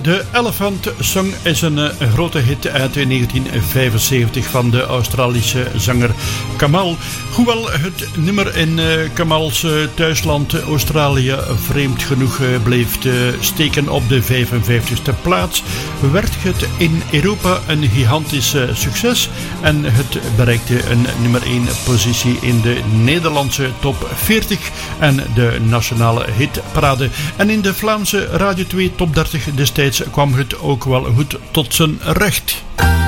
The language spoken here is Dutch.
The Elephant Song is een grote hit uit 1975 van de Australische zanger Kamal. Hoewel het nummer in Kamals thuisland Australië vreemd genoeg bleef steken op de 55e plaats, werd het in Europa een gigantisch succes en het bereikte een nummer 1 positie in de Nederlandse top 40 en de nationale hitparade. En in de Vlaamse Radio 2 top 30 destijds kwam het ook wel goed tot zijn recht.